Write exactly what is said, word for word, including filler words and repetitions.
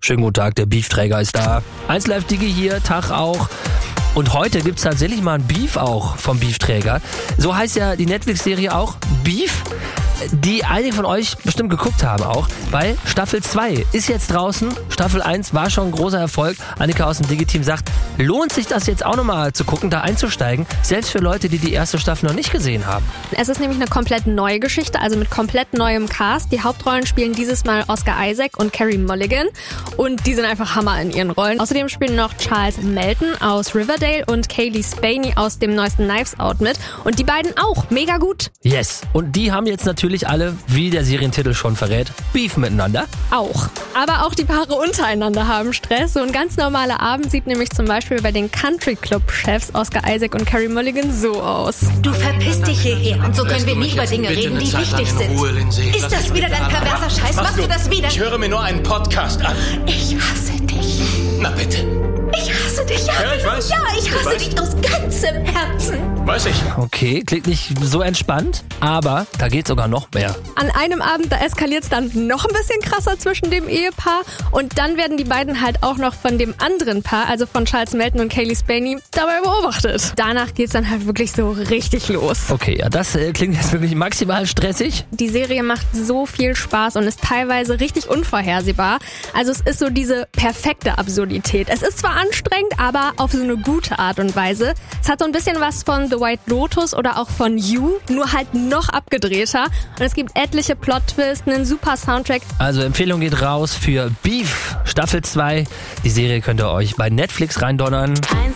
Schönen guten Tag, der Beefträger ist da. eins Live Digi hier, Tag auch. Und heute gibt's tatsächlich mal ein Beef auch vom Beefträger. So heißt ja die Netflix-Serie auch, Beef, die einige von euch bestimmt geguckt haben auch, weil Staffel zwei ist jetzt draußen. Staffel eins war schon ein großer Erfolg. Annika aus dem Digi-Team sagt, lohnt sich das jetzt auch nochmal zu gucken, da einzusteigen, selbst für Leute, die die erste Staffel noch nicht gesehen haben. Es ist nämlich eine komplett neue Geschichte, also mit komplett neuem Cast. Die Hauptrollen spielen dieses Mal Oscar Isaac und Carey Mulligan und die sind einfach Hammer in ihren Rollen. Außerdem spielen noch Charles Melton aus Riverdale und Kaylee Spaney aus dem neuesten Knives Out mit und die beiden auch mega gut. Yes, und die haben jetzt natürlich alle, wie der Serientitel schon verrät, Beef miteinander. Auch. Aber auch die Paare untereinander haben Stress. So ein ganz normaler Abend sieht nämlich zum Beispiel bei den Country Club-Chefs Oscar Isaac und Carey Mulligan so aus. Du verpisst dich hierher und so können wir nie über Dinge reden, die wichtig sind. Ruhe, Lindsay. Ist das wieder dein perverser Scheiß? Machst du das wieder? Ich höre mir nur einen Podcast an. Ich hasse dich. Na bitte. Ich hasse dich. Ja, Ja, ich weiß. Ja, ich hasse Ich weiß. dich aus ganzem Herzen. Weiß ich. Okay, klingt nicht so entspannt, aber da geht sogar noch mehr. An einem Abend, da eskaliert es dann noch ein bisschen krasser zwischen dem Ehepaar und dann werden die beiden halt auch noch von dem anderen Paar, also von Charles Melton und Kaylee Spaney, dabei beobachtet. Danach geht's dann halt wirklich so richtig los. Okay, ja, das äh, klingt jetzt wirklich maximal stressig. Die Serie macht so viel Spaß und ist teilweise richtig unvorhersehbar. Also es ist so diese perfekte Absurdität. Es ist zwar anstrengend, aber auf so eine gute Art und Weise. Es hat so ein bisschen was von The White Lotus oder auch von You, nur halt noch abgedrehter. Und es gibt etliche Plot-Twists, einen super Soundtrack. Also Empfehlung geht raus für Beef Staffel zwei. Die Serie könnt ihr euch bei Netflix reindonnern. eins